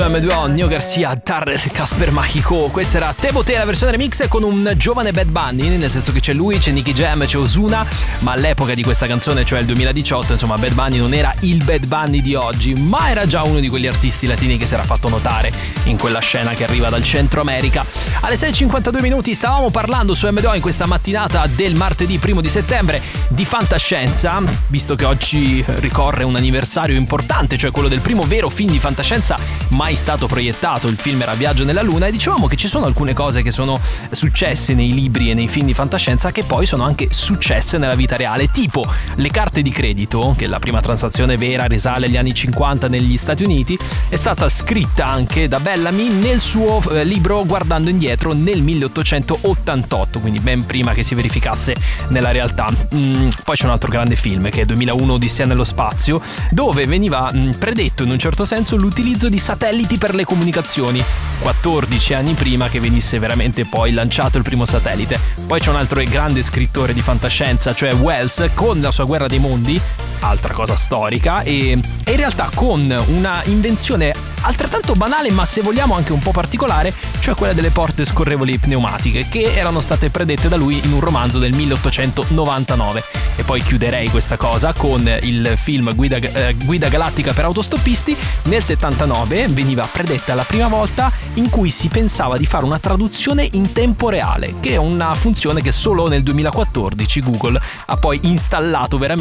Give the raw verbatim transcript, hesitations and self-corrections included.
M due Neo Garcia, Tarrel, Casper Mágico. Questa era Te Boté, la versione remix con un giovane Bad Bunny, nel senso che c'è lui, c'è Nicky Jam, c'è Ozuna, ma all'epoca di questa canzone, cioè il duemiladiciotto, insomma Bad Bunny non era il Bad Bunny di oggi, ma era già uno di quegli artisti latini che si era fatto notare in quella scena che arriva dal Centro America. Alle sei e cinquantadue minuti stavamo parlando su M due in questa mattinata del martedì primo di settembre di fantascienza, visto che oggi ricorre un anniversario importante, cioè quello del primo vero film di fantascienza mai stato proiettato. Il film era Viaggio nella Luna, e dicevamo che ci sono alcune cose che sono successe nei libri e nei film di fantascienza che poi sono anche successe nella vita reale, tipo le carte di credito, che la prima transazione vera risale agli anni cinquanta negli Stati Uniti, è stata scritta anche da Bellamy nel suo eh, libro Guardando indietro nel milleottocentottantotto, quindi ben prima che si verificasse nella realtà. Mm, poi c'è un altro grande film che è duemilauno Odissea nello spazio, dove veniva mm, predetto in un certo senso l'utilizzo di satelliti per le comunicazioni, quattordici anni prima che venisse veramente poi lanciato il primo satellite. Poi c'è un altro grande scrittore di fantascienza, cioè Wells, con la sua Guerra dei Mondi, altra cosa storica, e, e in realtà con una invenzione altrettanto banale, ma se vogliamo anche un po' particolare, cioè quella delle porte scorrevoli pneumatiche, che erano state predette da lui in un romanzo del milleottocentonovantanove. E poi chiuderei questa cosa con il film Guida, eh, Guida Galattica per autostoppisti. Nel settantanove veniva predetta la prima volta in cui si pensava di fare una traduzione in tempo reale, che è una funzione che solo nel duemilaquattordici Google ha poi installato veramente